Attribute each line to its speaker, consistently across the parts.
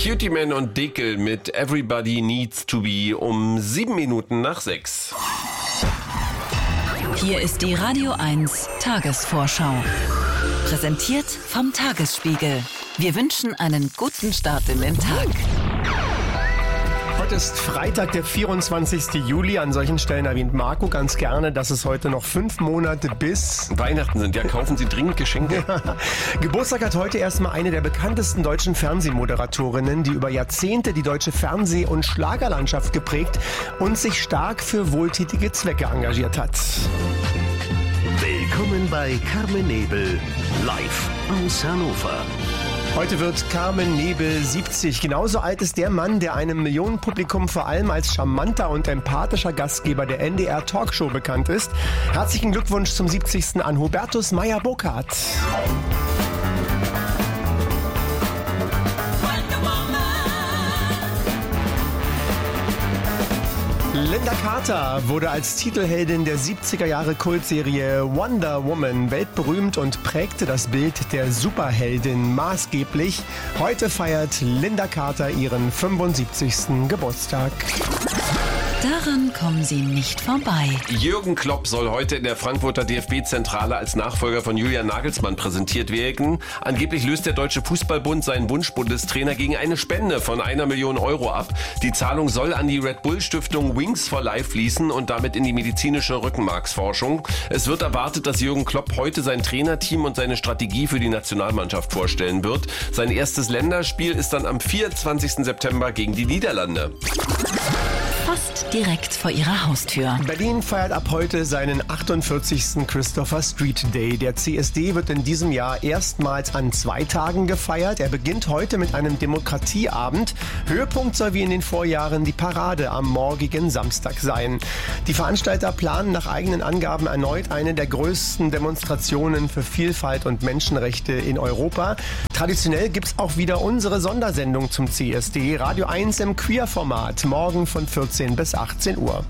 Speaker 1: Cutie Man und Dekel mit Everybody Needs to Be um 7 Minuten nach 6.
Speaker 2: Hier ist die Radio 1 Tagesvorschau. Präsentiert vom Tagesspiegel. Wir wünschen einen guten Start in den Tag.
Speaker 3: Heute ist Freitag, der 24. Juli. An solchen Stellen erwähnt Marco ganz gerne, dass es heute noch 5 Monate bis
Speaker 1: Weihnachten sind. Ja, kaufen Sie dringend Geschenke.
Speaker 3: Geburtstag hat heute erstmal eine der bekanntesten deutschen Fernsehmoderatorinnen, die über Jahrzehnte die deutsche Fernseh- und Schlagerlandschaft geprägt und sich stark für wohltätige Zwecke engagiert hat.
Speaker 4: Willkommen bei Carmen Nebel, live aus Hannover.
Speaker 3: Heute wird Carmen Nebel 70. Genauso alt ist der Mann, der einem Millionenpublikum vor allem als charmanter und empathischer Gastgeber der NDR Talkshow bekannt ist. Herzlichen Glückwunsch zum 70. an Hubertus Meyer-Burkhardt. Linda Carter wurde als Titelheldin der 70er Jahre Kultserie Wonder Woman weltberühmt und prägte das Bild der Superheldin maßgeblich. Heute feiert Linda Carter ihren 75. Geburtstag.
Speaker 2: Daran kommen Sie nicht vorbei.
Speaker 1: Jürgen Klopp soll heute in der Frankfurter DFB-Zentrale als Nachfolger von Julian Nagelsmann präsentiert werden. Angeblich löst der Deutsche Fußballbund seinen Wunschbundestrainer gegen eine Spende von 1 Million Euro ab. Die Zahlung soll an die Red Bull-Stiftung Wings for Life fließen und damit in die medizinische Rückenmarksforschung. Es wird erwartet, dass Jürgen Klopp heute sein Trainerteam und seine Strategie für die Nationalmannschaft vorstellen wird. Sein erstes Länderspiel ist dann am 24. September gegen die Niederlande.
Speaker 2: Fast direkt vor Ihrer Haustür.
Speaker 3: Berlin feiert ab heute seinen 48. Christopher Street Day. Der CSD wird in diesem Jahr erstmals an 2 Tagen gefeiert. Er beginnt heute mit einem Demokratieabend. Höhepunkt soll wie in den Vorjahren die Parade am morgigen Samstag sein. Die Veranstalter planen nach eigenen Angaben erneut eine der größten Demonstrationen für Vielfalt und Menschenrechte in Europa. Traditionell gibt's auch wieder unsere Sondersendung zum CSD. Radio 1 im Queer-Format. Morgen von 14 bis 18 Uhr.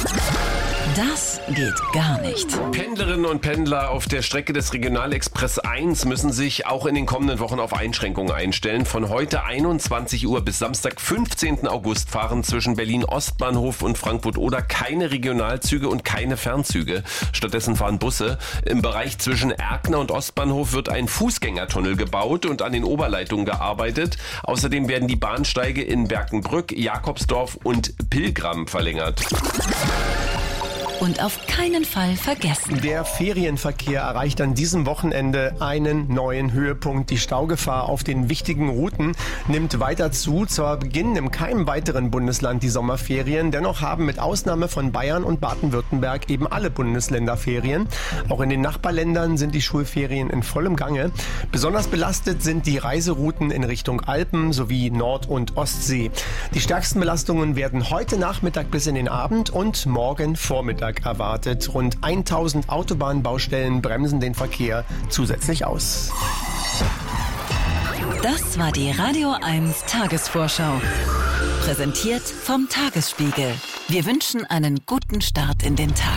Speaker 2: Das geht gar nicht.
Speaker 1: Pendlerinnen und Pendler auf der Strecke des Regionalexpress 1 müssen sich auch in den kommenden Wochen auf Einschränkungen einstellen. Von heute 21 Uhr bis Samstag, 15. August fahren zwischen Berlin Ostbahnhof und Frankfurt Oder keine Regionalzüge und keine Fernzüge. Stattdessen fahren Busse. Im Bereich zwischen Erkner und Ostbahnhof wird ein Fußgängertunnel gebaut und an den Oberleitungen gearbeitet. Außerdem werden die Bahnsteige in Berkenbrück, Jakobsdorf und Pilgram verlängert.
Speaker 2: Und auf keinen Fall vergessen.
Speaker 3: Der Ferienverkehr erreicht an diesem Wochenende einen neuen Höhepunkt. Die Staugefahr auf den wichtigen Routen nimmt weiter zu. Zwar beginnen in keinem weiteren Bundesland die Sommerferien, dennoch haben mit Ausnahme von Bayern und Baden-Württemberg eben alle Bundesländer Ferien. Auch in den Nachbarländern sind die Schulferien in vollem Gange. Besonders belastet sind die Reiserouten in Richtung Alpen sowie Nord- und Ostsee. Die stärksten Belastungen werden heute Nachmittag bis in den Abend und morgen Vormittag erwartet. Rund 1000 Autobahnbaustellen bremsen den Verkehr zusätzlich aus.
Speaker 2: Das war die Radio 1 Tagesvorschau. Präsentiert vom Tagesspiegel. Wir wünschen einen guten Start in den Tag.